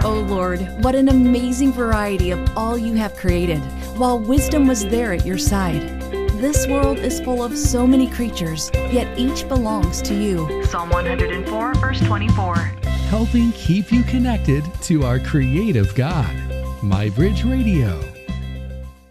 O Lord, what an amazing variety of all you have created, while wisdom was there at your side. This world is full of so many creatures, yet each belongs to you. Psalm 104, verse 24. Helping keep you connected to our creative God. MyBridge Radio.